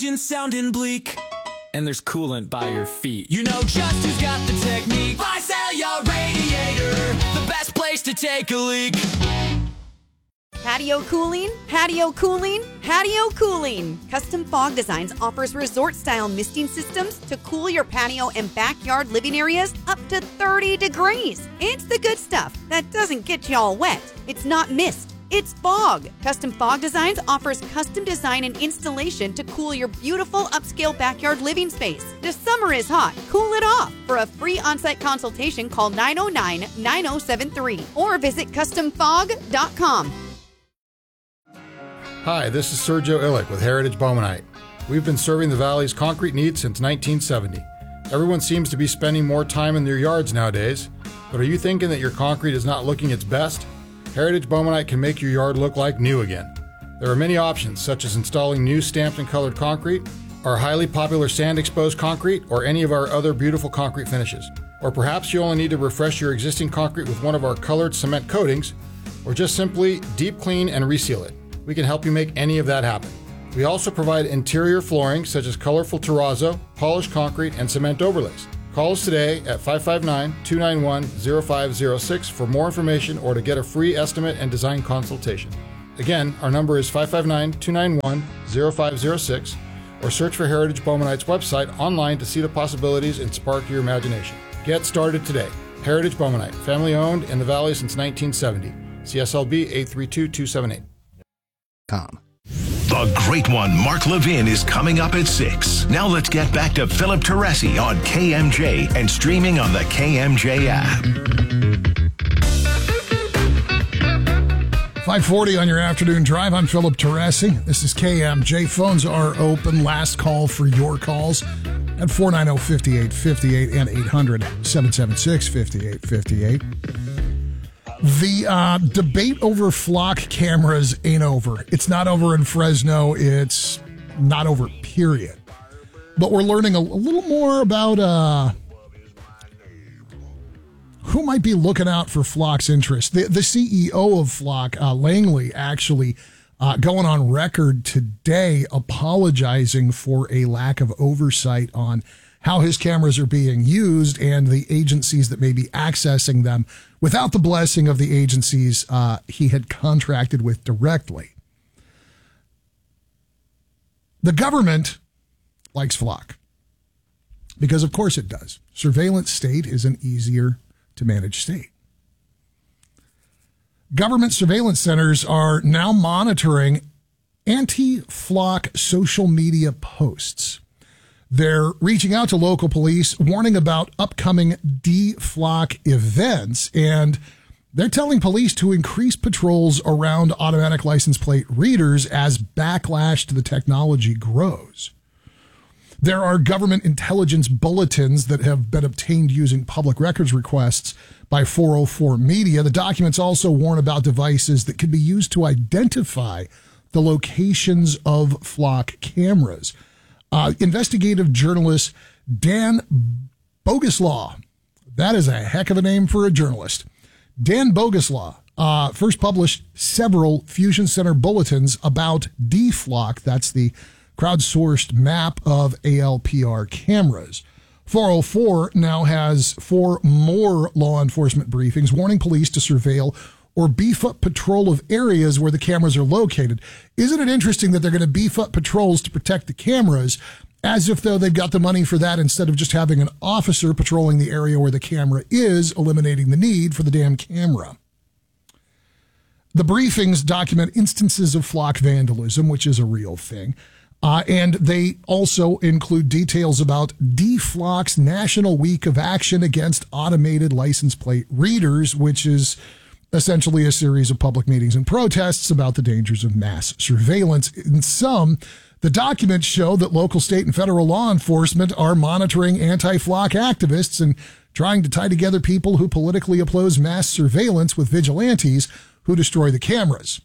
Sounding bleak, and there's coolant by your feet. You know just who's got the technique. Visalia Radiator, the best place to take a leak. Patio cooling, patio cooling, patio cooling. Custom Fog Designs offers resort-style misting systems to cool your patio and backyard living areas up to 30 degrees. It's the good stuff that doesn't get you all wet. It's not mist, it's fog. Custom Fog Designs offers custom design and installation to cool your beautiful upscale backyard living space. The summer is hot. Cool it off. For a free on-site consultation, call 909-9073 or visit customfog.com. Hi, this is Sergio Illick with Heritage Bowmanite. We've been serving the Valley's concrete needs since 1970. Everyone seems to be spending more time in their yards nowadays, but are you thinking that your concrete is not looking its best? Heritage Bowmanite can make your yard look like new again. There are many options, such as installing new stamped and colored concrete, our highly popular sand-exposed concrete, or any of our other beautiful concrete finishes. Or perhaps you only need to refresh your existing concrete with one of our colored cement coatings, or just simply deep clean and reseal it. We can help you make any of that happen. We also provide interior flooring such as colorful terrazzo, polished concrete, and cement overlays. Call us today at 559-291-0506 for more information or to get a free estimate and design consultation. Again, our number is 559-291-0506 or search for Heritage Bowmanite's website online to see the possibilities and spark your imagination. Get started today. Heritage Bowmanite, family owned in the Valley since 1970. CSLB 832278. The great one, Mark Levin, is coming up at 6. Now let's get back to Philip Teresi on KMJ and streaming on the KMJ app. 5:40 on your afternoon drive. I'm Philip Teresi. This is KMJ. Phones are open. Last call for your calls at 490-5858 and 800-776-5858. The debate over flock cameras ain't over. It's not over in Fresno. It's not over, period. But we're learning a little more about who might be looking out for Flock's interest. The CEO of Flock, Langley, actually going on record today apologizing for a lack of oversight on how his cameras are being used and the agencies that may be accessing them without the blessing of the agencies he had contracted with directly. The government likes Flock because, of course, it does. Surveillance state is an easier to manage state. Government surveillance centers are now monitoring anti-Flock social media posts. They're reaching out to local police, warning about upcoming de-Flock events, and they're telling police to increase patrols around automatic license plate readers as backlash to the technology grows. There are government intelligence bulletins that have been obtained using public records requests by 404 Media. The documents also warn about devices that could be used to identify the locations of Flock cameras. Investigative journalist Dan Boguslaw, that is a heck of a name for a journalist. Dan Boguslaw first published several Fusion Center bulletins about de-Flock. That's the crowdsourced map of ALPR cameras. 404 now has 4 more law enforcement briefings warning police to surveil or beef up patrol of areas where the cameras are located. Isn't it interesting that they're going to beef up patrols to protect the cameras as if though they've got the money for that instead of just having an officer patrolling the area where the camera is, eliminating the need for the damn camera. The briefings document instances of Flock vandalism, which is a real thing. And they also include details about de-Flock's National Week of Action Against Automated License Plate Readers, which is essentially a series of public meetings and protests about the dangers of mass surveillance. In some, the documents show that local, state, and federal law enforcement are monitoring anti-Flock activists and trying to tie together people who politically oppose mass surveillance with vigilantes who destroy the cameras.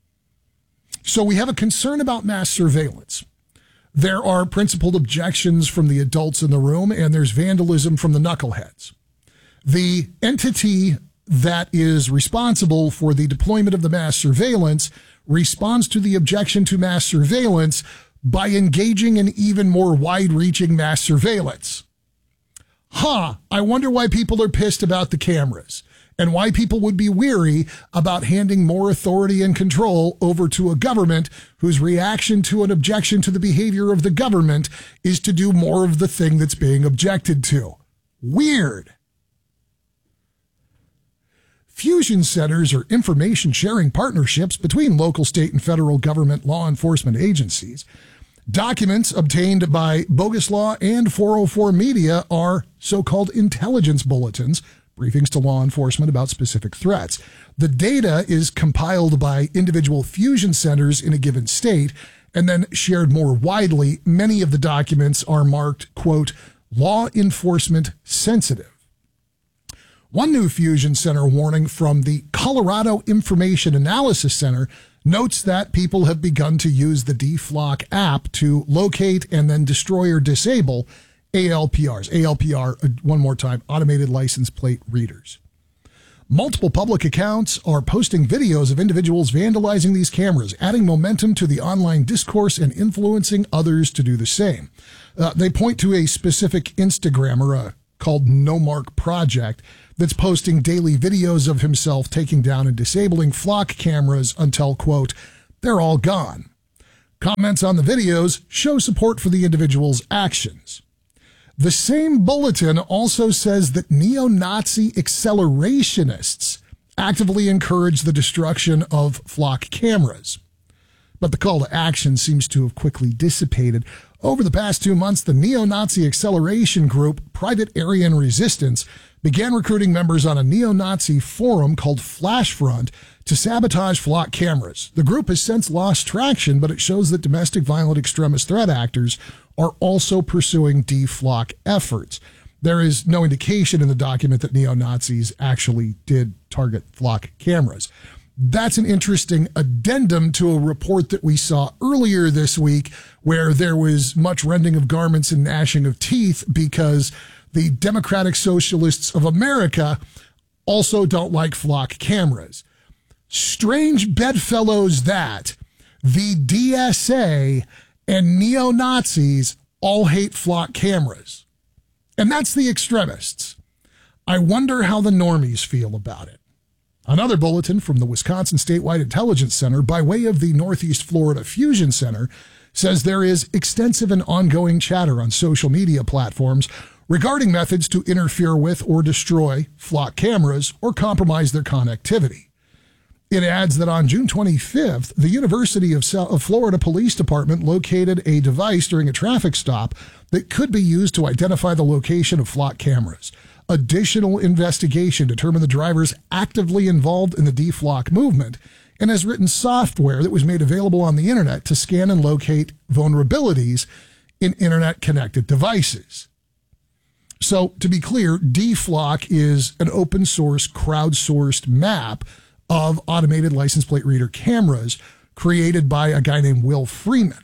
So we have a concern about mass surveillance. There are principled objections from the adults in the room, and there's vandalism from the knuckleheads. The entity that is responsible for the deployment of the mass surveillance responds to the objection to mass surveillance by engaging in even more wide-reaching mass surveillance. I wonder why people are pissed about the cameras and why people would be weary about handing more authority and control over to a government whose reaction to an objection to the behavior of the government is to do more of the thing that's being objected to. Weird. Fusion centers are information sharing partnerships between local, state, and federal government law enforcement agencies. Documents obtained by Bogus Law and 404 Media are so-called intelligence bulletins, briefings to law enforcement about specific threats. The data is compiled by individual fusion centers in a given state and then shared more widely. Many of the documents are marked, quote, law enforcement sensitive. One new fusion center warning from the Colorado Information Analysis Center notes that people have begun to use the DFLOC app to locate and then destroy or disable ALPRs. ALPR, one more time, automated license plate readers. Multiple public accounts are posting videos of individuals vandalizing these cameras, adding momentum to the online discourse and influencing others to do the same. They point to a specific Instagrammer called No Mark Project that's posting daily videos of himself taking down and disabling flock cameras until, quote, they're all gone. Comments on the videos show support for the individual's actions. The same bulletin also says that neo-Nazi accelerationists actively encourage the destruction of flock cameras. But the call to action seems to have quickly dissipated. Over the past 2 months, the neo-Nazi acceleration group Private Aryan Resistance began recruiting members on a neo-Nazi forum called Flashfront to sabotage flock cameras. The group has since lost traction, but it shows that domestic violent extremist threat actors are also pursuing DFLOC efforts. There is no indication in the document that neo-Nazis actually did target flock cameras. That's an interesting addendum to a report that we saw earlier this week where there was much rending of garments and gnashing of teeth because the Democratic Socialists of America also don't like flock cameras. Strange bedfellows that the DSA and neo-Nazis all hate flock cameras. And that's the extremists. I wonder how the normies feel about it. Another bulletin from the Wisconsin Statewide Intelligence Center by way of the Northeast Florida Fusion Center says there is extensive and ongoing chatter on social media platforms regarding methods to interfere with or destroy flock cameras or compromise their connectivity. It adds that on June 25th, the University of Florida Police Department located a device during a traffic stop that could be used to identify the location of flock cameras. Additional investigation determined the drivers actively involved in the DFLOC movement and has written software that was made available on the internet to scan and locate vulnerabilities in internet-connected devices. So, to be clear, DFLOC is an open-source, crowdsourced map of automated license plate reader cameras created by a guy named Will Freeman.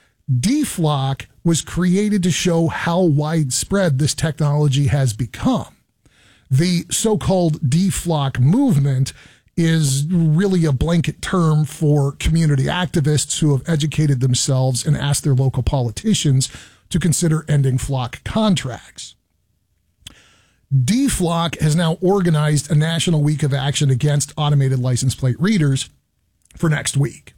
DFLOC was created to show how widespread this technology has become. The so-called DFLOC movement is really a blanket term for community activists who have educated themselves and asked their local politicians to consider ending flock contracts. DFLOC has now organized a national week of action against automated license plate readers for next week.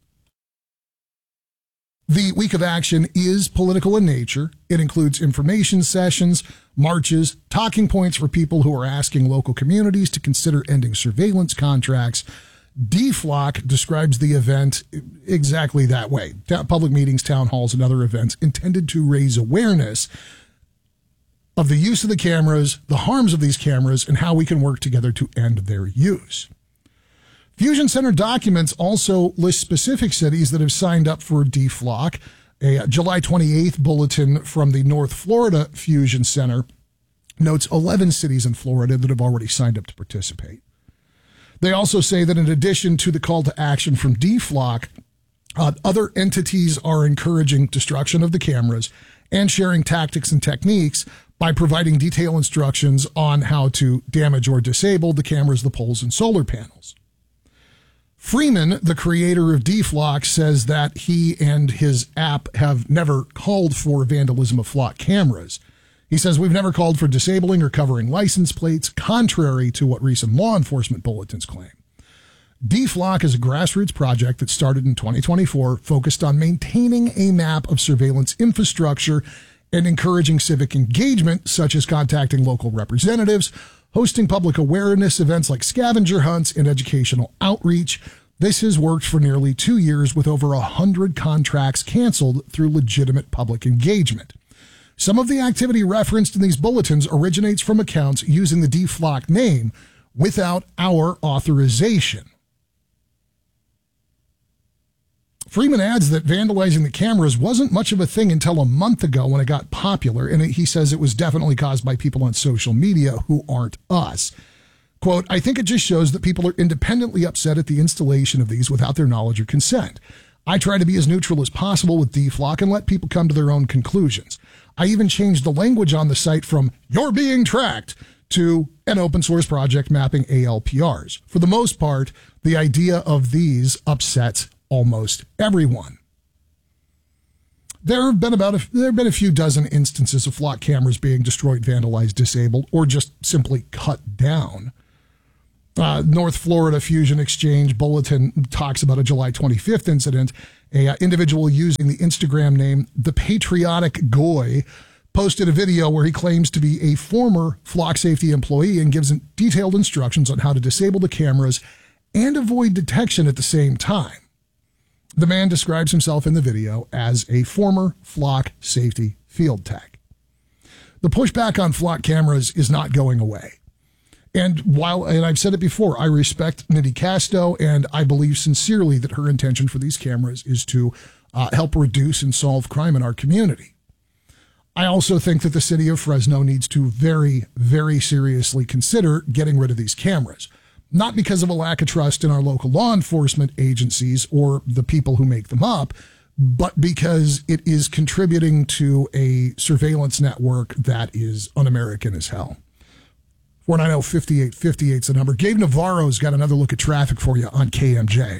The week of action is political in nature. It includes information sessions, marches, talking points for people who are asking local communities to consider ending surveillance contracts. DFLOC describes the event exactly that way. Public meetings, town halls, and other events intended to raise awareness of the use of the cameras, the harms of these cameras, and how we can work together to end their use. Fusion Center documents also list specific cities that have signed up for DFLOC. A July 28th bulletin from the North Florida Fusion Center notes 11 cities in Florida that have already signed up to participate. They also say that in addition to the call to action from DFLOC, other entities are encouraging destruction of the cameras and sharing tactics and techniques by providing detailed instructions on how to damage or disable the cameras, the poles, and solar panels. Freeman, the creator of DFlock, says that he and his app have never called for vandalism of Flock cameras. He says, "We've never called for disabling or covering license plates, contrary to what recent law enforcement bulletins claim." DFlock is a grassroots project that started in 2024, focused on maintaining a map of surveillance infrastructure and encouraging civic engagement, such as contacting local representatives, hosting public awareness events like scavenger hunts, and educational outreach. This has worked for nearly 2 years with over 100 contracts canceled through legitimate public engagement. Some of the activity referenced in these bulletins originates from accounts using the DFlock name without our authorization. Freeman adds that vandalizing the cameras wasn't much of a thing until a month ago when it got popular, and he says it was definitely caused by people on social media who aren't us. Quote, "I think it just shows that people are independently upset at the installation of these without their knowledge or consent. I try to be as neutral as possible with DFlock and let people come to their own conclusions. I even changed the language on the site from 'you're being tracked' to an open source project mapping ALPRs. For the most part, the idea of these upsets almost everyone." There have been a few dozen instances of Flock cameras being destroyed, vandalized, disabled, or just simply cut down. North Florida Fusion Exchange Bulletin talks about a July 25th incident. A individual using the Instagram name The Patriotic Goy posted a video where he claims to be a former Flock safety employee and gives detailed instructions on how to disable the cameras and avoid detection at the same time. The man describes himself in the video as a former Flock safety field tech. The pushback on Flock cameras is not going away. And I've said it before, I respect Nidhi Casto, and I believe sincerely that her intention for these cameras is to help reduce and solve crime in our community. I also think that the city of Fresno needs to very, very seriously consider getting rid of these cameras. Not because of a lack of trust in our local law enforcement agencies or the people who make them up, but because it is contributing to a surveillance network that is un-American as hell. 490-5858 is the number. Gabe Navarro's got another look at traffic for you on KMJ.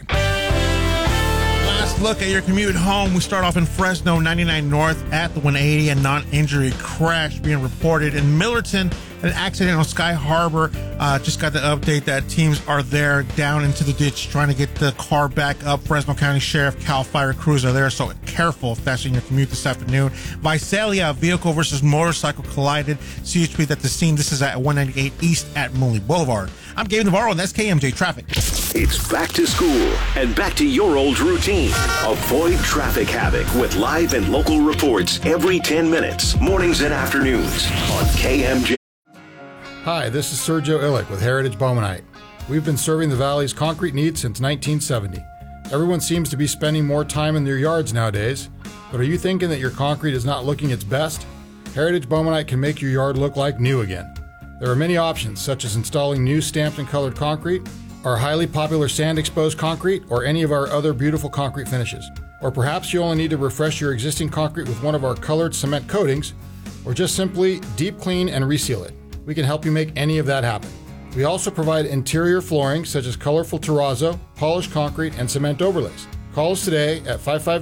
Last look at your commute home. We start off in Fresno, 99 North at the 180, a non-injury crash being reported. In Millerton, an accident on Sky Harbor. Just got the update that teams are there down into the ditch trying to get the car back up. Fresno County Sheriff, Cal Fire crews are there, so careful if that's in your commute this afternoon. Visalia, vehicle versus motorcycle collided. CHP at the scene. This is at 198 East at Mooney Boulevard. I'm Gabe Navarro, and that's KMJ Traffic. It's back to school and back to your old routine. Avoid traffic havoc with live and local reports every 10 minutes, mornings and afternoons on KMJ. Hi, this is Sergio Illick with Heritage Baumanite. We've been serving the Valley's concrete needs since 1970. Everyone seems to be spending more time in their yards nowadays, but are you thinking that your concrete is not looking its best? Heritage Baumanite can make your yard look like new again. There are many options, such as installing new stamped and colored concrete, our highly popular sand-exposed concrete, or any of our other beautiful concrete finishes. Or perhaps you only need to refresh your existing concrete with one of our colored cement coatings, or just simply deep clean and reseal it. We can help you make any of that happen. We also provide interior flooring such as colorful terrazzo, polished concrete, and cement overlays. Call us today at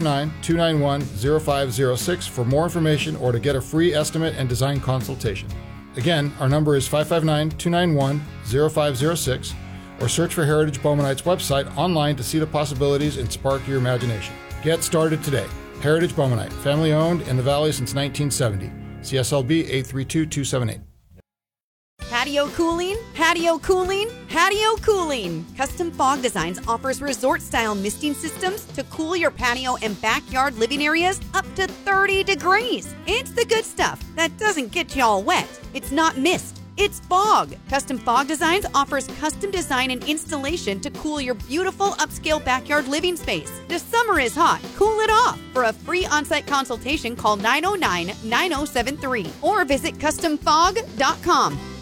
559-291-0506 for more information or to get a free estimate and design consultation. Again, our number is 559-291-0506 or search for Heritage Baumanite's website online to see the possibilities and spark your imagination. Get started today. Heritage Baumanite, family owned in the Valley since 1970. CSLB 832278. Patio cooling, patio cooling, patio cooling. Custom Fog Designs offers resort-style misting systems to cool your patio and backyard living areas up to 30 degrees. It's the good stuff that doesn't get you all wet. It's not mist, it's fog. Custom Fog Designs offers custom design and installation to cool your beautiful upscale backyard living space. The summer is hot, cool it off. For a free on-site consultation, call 909-9073 or visit customfog.com.